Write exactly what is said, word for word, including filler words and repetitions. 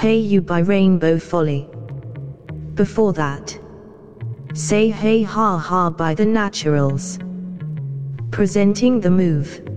Hey You by Rainbow Folly. Before that, Say Hey Ha Ha by The Naturals. Presenting The Move.